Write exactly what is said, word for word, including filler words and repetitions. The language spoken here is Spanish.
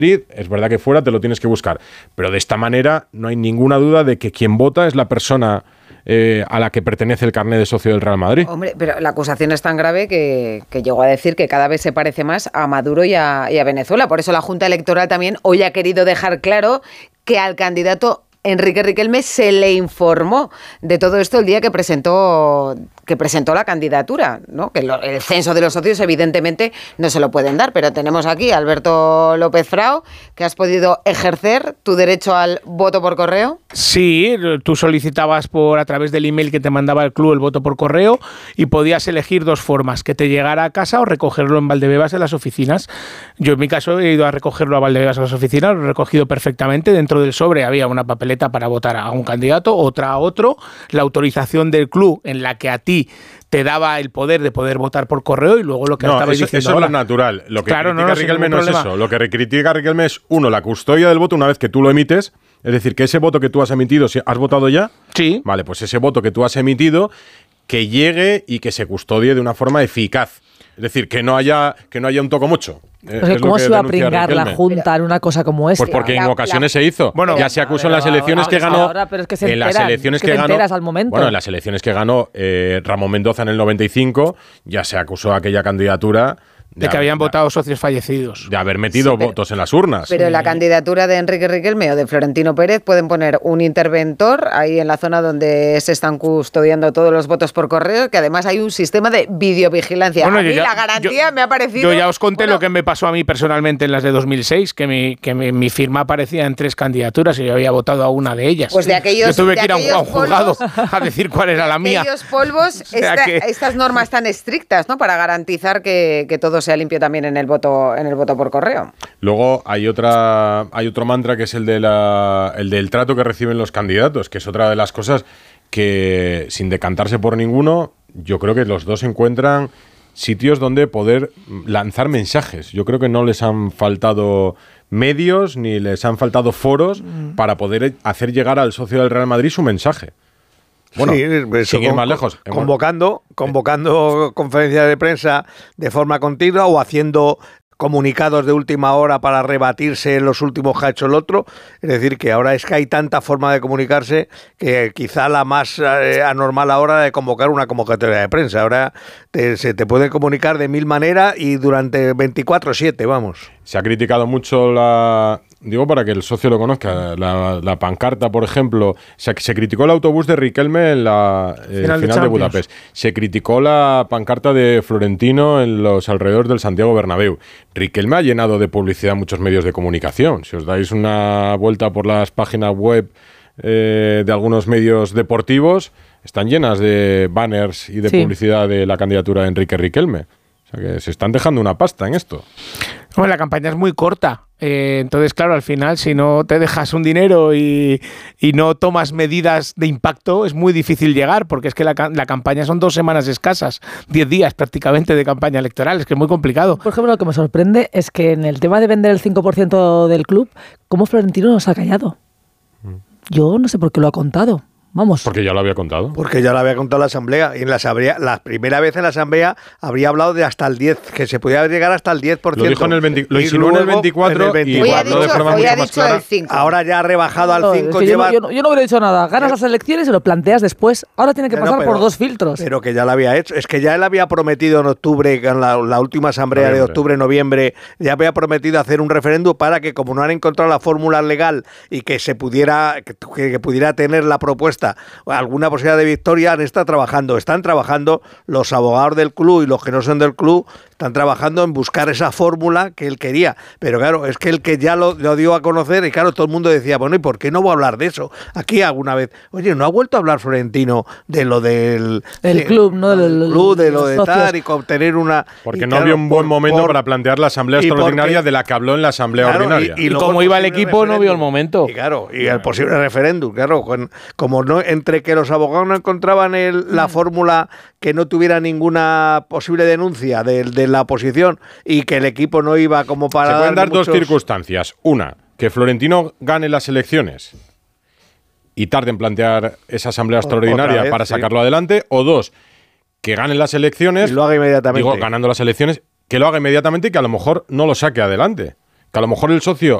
es verdad que fuera te lo tienes que buscar, pero de esta manera no hay ninguna duda de que quien vota es la persona eh, a la que pertenece el carné de socio del Real Madrid. Hombre, pero la acusación es tan grave que, que llegó a decir que cada vez se parece más a Maduro y a, y a Venezuela. Por eso la Junta Electoral también hoy ha querido dejar claro que al candidato Enrique Riquelme se le informó de todo esto el día que presentó que presentó la candidatura, ¿no? Que lo, el censo de los socios evidentemente no se lo pueden dar, pero tenemos aquí a Alberto López Frao, que has podido ejercer tu derecho al voto por correo. Sí, tú solicitabas por a través del email que te mandaba el club el voto por correo y podías elegir dos formas, que te llegara a casa o recogerlo en Valdebebas en las oficinas. Yo en mi caso he ido a recogerlo a Valdebebas en las oficinas, lo he recogido perfectamente. Dentro del sobre había una papeleta para votar a un candidato, otra a otro, la autorización del club en la que a ti te daba el poder de poder votar por correo y luego lo que no, estabas eso, diciendo eso ahora. Es lo natural. Lo que claro, critica no, no, Riquelme no es problema. eso. Lo que critica Riquelme es, uno, la custodia del voto una vez que tú lo emites. Es decir, que ese voto que tú has emitido, si ¿has votado ya? Sí. Vale, pues ese voto que tú has emitido, que llegue y que se custodie de una forma eficaz. Es decir, que no haya, que no haya un toco mucho. Pues ¿cómo se iba a pringar Riquelme? La Junta en una cosa como esta? Pues porque la, en ocasiones la, se hizo. Bueno, ya se acusó en las elecciones ahora, que ganó. Ahora, pero es que se en las elecciones es que, que te ganó. Al momento. Bueno, en las elecciones que ganó eh, Ramón Mendoza en el noventa y cinco, ya se acusó a aquella candidatura. De, de que habían de, votado socios fallecidos. De haber metido sí, pero, votos en las urnas. Pero en la candidatura de Enrique Riquelme o de Florentino Pérez pueden poner un interventor ahí en la zona donde se están custodiando todos los votos por correo, que además hay un sistema de videovigilancia. Bueno, a mí ya, la garantía yo, me ha parecido... Yo ya os conté bueno, lo que me pasó a mí personalmente en las de dos mil seis, que mi, que mi, mi firma aparecía en tres candidaturas y yo había votado a una de ellas. Pues de aquellos Yo tuve que ir a un, a un polvos, juzgado a decir cuál era la mía. Aquellos polvos, o sea esta, que... estas normas tan estrictas, ¿no? Para garantizar que, que todo sea limpio también en el voto en el voto por correo. Luego hay otra hay otro mantra que es el de la el del trato que reciben los candidatos, que es otra de las cosas que, sin decantarse por ninguno, yo creo que los dos encuentran sitios donde poder lanzar mensajes. Yo creo que no les han faltado medios ni les han faltado foros mm. para poder hacer llegar al socio del Real Madrid su mensaje. Bueno, sí, eso sin ir con, más lejos. Convocando, convocando eh. conferencias de prensa de forma continua o haciendo comunicados de última hora para rebatirse los últimos que ha hecho el otro. Es decir, que ahora es que hay tanta forma de comunicarse que quizá la más eh, anormal ahora de convocar una convocatoria de prensa. Ahora te, se te puede comunicar de mil maneras y durante veinticuatro siete, vamos. Se ha criticado mucho la... Digo, para que el socio lo conozca, la, la pancarta, por ejemplo. Se, se criticó el autobús de Riquelme en la eh, final, final de, de Budapest. Se criticó la pancarta de Florentino en los alrededores del Santiago Bernabéu. Riquelme ha llenado de publicidad muchos medios de comunicación. Si os dais una vuelta por las páginas web eh, de algunos medios deportivos, están llenas de banners y de sí. publicidad de la candidatura de Enrique Riquelme. O sea que se están dejando una pasta en esto. Bueno, la campaña es muy corta. Eh, entonces, claro, al final, si no te dejas un dinero y, y no tomas medidas de impacto, es muy difícil llegar, porque es que la, la campaña son dos semanas escasas, diez días prácticamente de campaña electoral, es que es muy complicado. Por ejemplo, lo que me sorprende es que en el tema de vender el cinco por ciento del club, ¿cómo Florentino nos ha callado? Yo no sé por qué lo ha contado. Vamos. Porque ya lo había contado. Porque ya lo había contado la Asamblea. Y en la Asamblea, la primera vez en la Asamblea, habría hablado de hasta el diez, que se podía llegar hasta el diez por ciento. Lo dijo en el veinte, lo insinuó en el veinticuatro, en el veinticuatro y habló de forma mucho más clara. cinco. Ahora ya ha rebajado al cinco. No, es que lleva... yo, no, yo no hubiera dicho nada. Ganas las elecciones y lo planteas después. Ahora tiene que pasar no, pero, por dos filtros. Pero que ya lo había hecho. Es que ya él había prometido en octubre, en la, la última Asamblea noviembre. de octubre, noviembre, ya había prometido hacer un referéndum para que, como no han encontrado la fórmula legal y que se pudiera, que, que pudiera tener la propuesta algún una posibilidad de victoria, han estado trabajando, están trabajando los abogados del club y los que no son del club, están trabajando en buscar esa fórmula que él quería, pero claro, es que el que ya lo, lo dio a conocer, y claro, todo el mundo decía, bueno, ¿y por qué no voy a hablar de eso? Aquí alguna vez, oye, ¿no ha vuelto a hablar Florentino de lo del... El de, club, ¿no? Del club, de lo de tal, y obtener una... Porque y, no claro, había un buen por, momento por, para plantear la asamblea extraordinaria porque, de la que habló en la asamblea claro, ordinaria. Y, y, y como iba el equipo, no vio el momento. Y claro, y el posible referéndum, claro, con, como no, entre que los abogados no encontraban el, la fórmula que no tuviera ninguna posible denuncia de, de la oposición y que el equipo no iba como para... Se pueden dar muchos... dos circunstancias. Una, que Florentino gane las elecciones y tarde en plantear esa asamblea extraordinaria vez, para sacarlo sí. adelante. O dos, que gane las elecciones... Y lo haga inmediatamente. Digo, ganando las elecciones, que lo haga inmediatamente y que a lo mejor no lo saque adelante. Que a lo mejor el socio